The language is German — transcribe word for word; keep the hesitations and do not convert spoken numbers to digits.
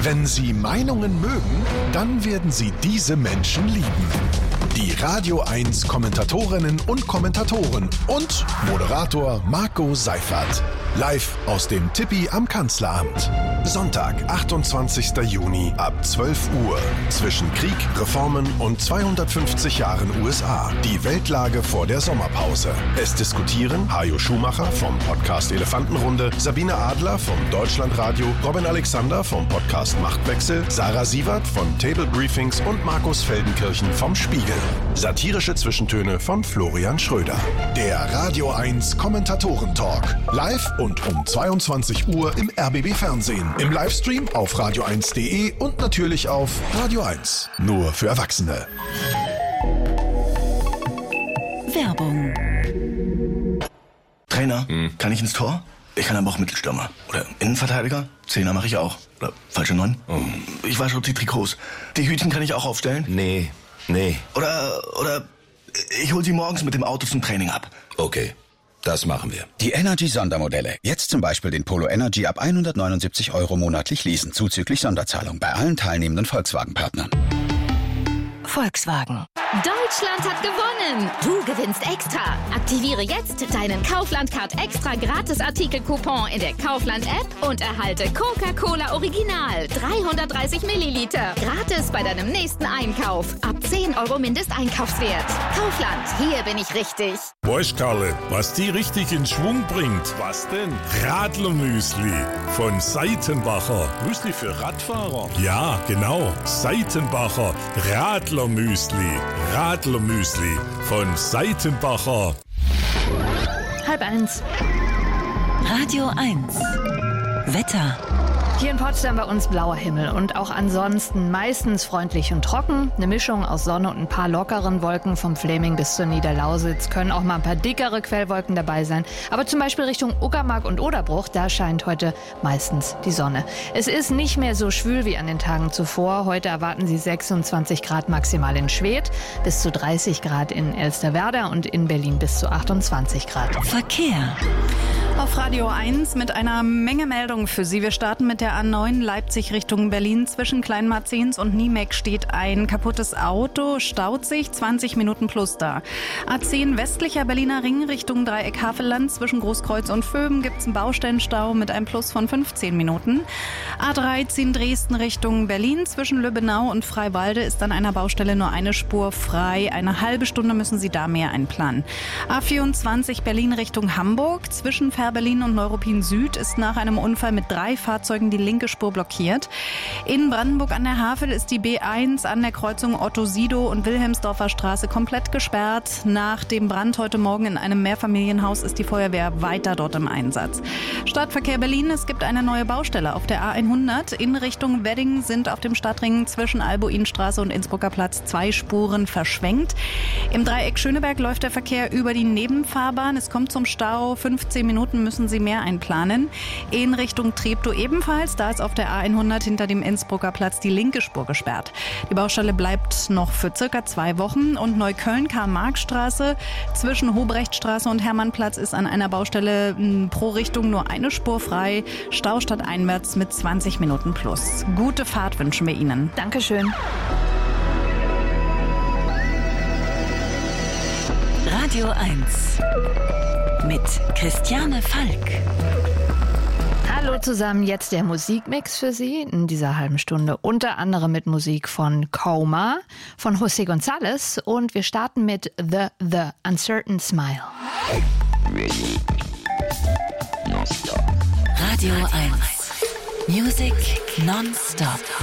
Wenn Sie Meinungen mögen, dann werden Sie diese Menschen lieben. Die Radio eins Kommentatorinnen und Kommentatoren und Moderator Marco Seifert. Live aus dem Tippi am Kanzleramt. Sonntag, achtundzwanzigster Juni ab zwölf Uhr. Zwischen Krieg, Reformen und zweihundertfünfzig Jahren U S A. Die Weltlage vor der Sommerpause. Es diskutieren Hajo Schumacher vom Podcast Elefantenrunde, Sabine Adler vom Deutschlandradio, Robin Alexander vom Podcast Machtwechsel, Sarah Sievert von Table Briefings und Markus Feldenkirchen vom Spiegel. Satirische Zwischentöne von Florian Schröder. Der Radio eins Kommentatoren-Talk. Live und um zweiundzwanzig Uhr im R B B Fernsehen. Im Livestream auf radio eins punkt de und natürlich auf Radio eins. Nur für Erwachsene. Werbung. Trainer, hm. kann ich ins Tor? Ich kann aber auch Mittelstürmer. Oder Innenverteidiger? Zehner mache ich auch. Oder falsche Neun? Oh. Ich wasche die Trikots. Die Hütchen kann ich auch aufstellen? Nee, nee. Oder, oder ich hol sie morgens mit dem Auto zum Training ab. Okay. Das machen wir. Die Energy-Sondermodelle. Jetzt zum Beispiel den Polo Energy ab hundertneunundsiebzig Euro monatlich leasen, zuzüglich Sonderzahlung bei allen teilnehmenden Volkswagen-Partnern. Volkswagen. Deutschland hat gewonnen! Du gewinnst extra! Aktiviere jetzt deinen Kaufland-Card extra Gratis-Artikel-Coupon in der Kaufland-App und erhalte Coca-Cola Original dreihundertdreißig Milliliter. Gratis bei deinem nächsten Einkauf. Ab zehn Euro Mindesteinkaufswert. Kaufland, hier bin ich richtig. Weißt Karle, was die richtig in Schwung bringt? Was denn? Radlermüsli von Seitenbacher. Müsli für Radfahrer? Ja, genau. Seitenbacher Radlermüsli. Radlermüsli von Seitenbacher. Halb eins. Radio eins. Wetter. Hier in Potsdam bei uns blauer Himmel und auch ansonsten meistens freundlich und trocken. Eine Mischung aus Sonne und ein paar lockeren Wolken vom Fläming bis zur Niederlausitz. Können auch mal ein paar dickere Quellwolken dabei sein. Aber zum Beispiel Richtung Uckermark und Oderbruch, da scheint heute meistens die Sonne. Es ist nicht mehr so schwül wie an den Tagen zuvor. Heute erwarten Sie sechsundzwanzig Grad maximal in Schwedt, bis zu dreißig Grad in Elsterwerda und in Berlin bis zu achtundzwanzig Grad. Verkehr. Auf Radio eins mit einer Menge Meldungen für Sie. Wir starten mit der A neun Leipzig Richtung Berlin. Zwischen Kleinmarzens und Niemeck steht ein kaputtes Auto, staut sich, zwanzig Minuten plus da. A zehn westlicher Berliner Ring Richtung Dreieck Havelland. Zwischen Großkreuz und Vöben gibt es einen Baustellenstau mit einem Plus von fünfzehn Minuten. A dreizehn Dresden Richtung Berlin. Zwischen Lübbenau und Freiwalde ist an einer Baustelle nur eine Spur frei. Eine halbe Stunde müssen Sie da mehr einplanen. A vierundzwanzig Berlin Richtung Hamburg. Zwischen Berlin und Neuruppin Süd ist nach einem Unfall mit drei Fahrzeugen die linke Spur blockiert. In Brandenburg an der Havel ist die B eins an der Kreuzung Otto-Sido und Wilhelmsdorfer Straße komplett gesperrt. Nach dem Brand heute Morgen in einem Mehrfamilienhaus ist die Feuerwehr weiter dort im Einsatz. Stadtverkehr Berlin, es gibt eine neue Baustelle auf der A hundert. In Richtung Wedding sind auf dem Stadtring zwischen Albuinstraße und Innsbrucker Platz zwei Spuren verschwenkt. Im Dreieck Schöneberg läuft der Verkehr über die Nebenfahrbahn. Es kommt zum Stau, fünfzehn Minuten müssen Sie mehr einplanen. In Richtung Treptow ebenfalls. Da ist auf der A hundert hinter dem Innsbrucker Platz die linke Spur gesperrt. Die Baustelle bleibt noch für circa zwei Wochen. Und Neukölln-Karl-Marx-Straße zwischen Hobrechtstraße und Hermannplatz ist an einer Baustelle pro Richtung nur eine Spur frei. Stau stadteinwärts mit zwanzig Minuten plus. Gute Fahrt wünschen wir Ihnen. Dankeschön. Radio eins. Mit Christiane Falk. Hallo zusammen, jetzt der Musikmix für Sie in dieser halben Stunde. Unter anderem mit Musik von Coma, von José González und wir starten mit The The Uncertain Smile. Radio eins. Music non-stop.